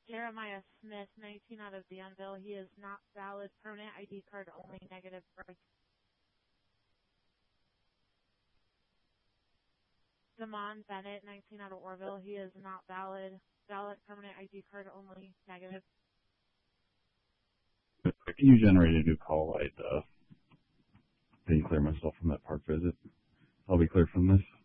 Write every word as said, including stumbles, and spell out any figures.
Jeremiah Smith, nineteen, out of Danville. He is not valid. Permanent I D card only, negative birth. Damon Bennett, nineteen, out of Orville. He is not valid. Valid permanent I D card only, negative. Can you generate a new call? I'd uh, clear myself from that park visit. I'll be clear from this.